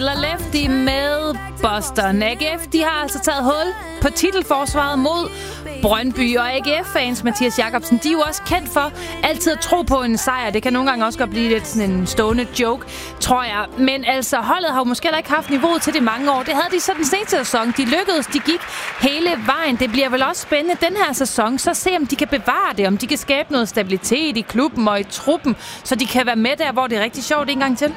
Lefty med Boston. AGF, de har altså taget hul på titelforsvaret mod Brøndby, og AGF-fans, Mathias Jacobsen, de er jo også kendt for altid at tro på en sejr. Det kan nogle gange også godt blive lidt sådan en stående joke, tror jeg. Men altså, holdet har jo måske heller ikke haft niveauet til det mange år. Det havde de så den seneste sæson. De lykkedes, de gik hele vejen. Det bliver vel også spændende den her sæson, så se om de kan bevare det, om de kan skabe noget stabilitet i klubben og i truppen, så de kan være med der, hvor det er rigtig sjovt en gang til.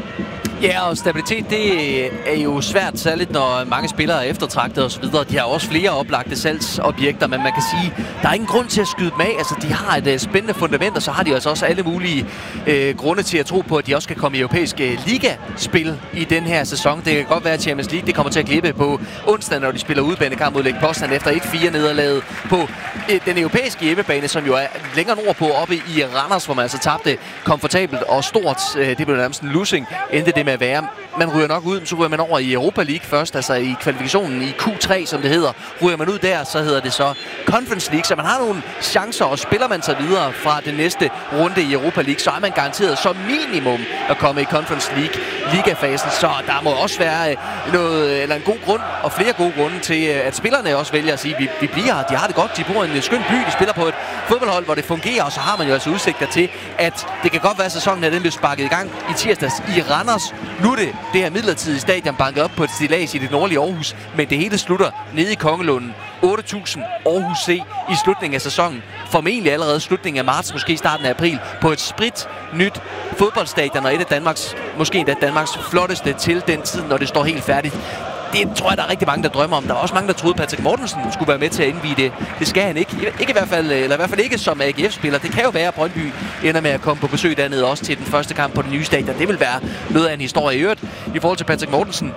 Ja, og stabilitet, det er jo svært, særligt når mange spillere er eftertragtet osv. De har også flere oplagte salgsobjekter, men man kan sige, der er ingen grund til at skyde dem af. Altså, de har et spændende fundament, og så har de altså også alle mulige grunde til at tro på, at de også kan komme i europæiske ligaspil i den her sæson. Det kan godt være, at Champions League det kommer til at glippe på onsdag, når de spiller udbanekamp mod Lech Poznan efter 1-4-nederlaget på den europæiske hjemmebane, som jo er længere nordpå oppe i Randers, hvor man altså tabte komfortabelt og stort. Det blev nærmest en losing, endte det med at være. Man ryger nok ud, så ryger man over i Europa League først, altså i kvalifikationen i Q3, som det hedder. Ryger man ud der, så hedder det så Conference League, så man har nogle chancer, og spiller man sig videre fra den næste runde i Europa League, så er man garanteret som minimum at komme i Conference League ligafasen, så der må også være noget, eller en god grund, og flere gode grunde til, at spillerne også vælger at sige, at vi bliver her, de har det godt, de bor i en skøn by, de spiller på et fodboldhold, hvor det fungerer, og så har man jo altså udsigter til, at det kan godt være, at sæsonen den bliver sparket i gang i tirsdags i Randers. Nu er det her midlertidige stadion banket op på et stillads i det nordlige Aarhus, men det hele slutter nede i Kongelunden. 8.000 Aarhus C i slutningen af sæsonen. Formentlig allerede slutningen af marts, måske starten af april, på et sprit nyt fodboldstadion, og et af Danmarks, måske endda Danmarks flotteste til den tid, når det står helt færdigt. Det tror jeg, der er rigtig mange, der drømmer om. Der var også mange, der troede, Patrick Mortensen skulle være med til at indvie det. Det skal han ikke. Ikke i hvert fald, eller i hvert fald ikke som AGF-spiller. Det kan jo være, at Brøndby ender med at komme på besøg dernede også til den første kamp på den nye stadion. Det vil være noget af en historie i øvrigt. I forhold til Patrick Mortensen,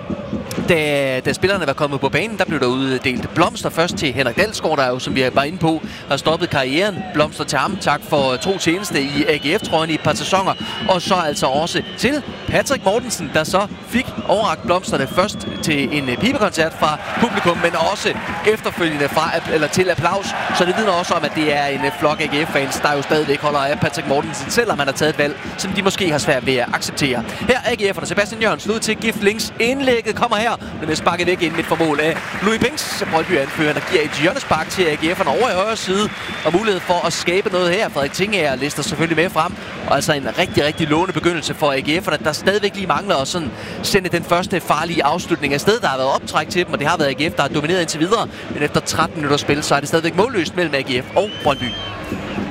da spillerne var kommet på banen, der blev der uddelt blomster først til Henrik Dalsgaard, der jo, som vi var inde på, har stoppet karrieren. Blomster til ham. Tak for tro tjeneste i AGF-trøjen i et par sæsoner. Og så altså også til Patrick Mortensen, der så fik overrakt blomsterne først til en pibekoncert fra publikum, men også efterfølgende til applaus. Så det vidner også om, at det er en flok AGF-fans, der jo stadigvæk holder af Patrick Mortensen, selvom han har taget et valg, som de måske har svært ved at acceptere. Her er AGF'erne. Sebastian Jørgensen ud til Gift Links. Indlægget kommer her. Den er sparket væk ind midt for mål af Louis Binks, Brøndby-anfører, der giver et hjørnespark til AGF'erne over i højre side, og mulighed for at skabe noget her. Frederik Tingager lister selvfølgelig med frem, og altså en rigtig, rigtig lovende begyndelse for AGF'erne, der stadigvæk lige mangler at sådan sende den første farlige afslutning af sted. Der har været optræk til dem, og det har været AGF, der har domineret indtil videre, men efter 13 minutter spil, så er det stadigvæk målløst mellem AGF og Brøndby.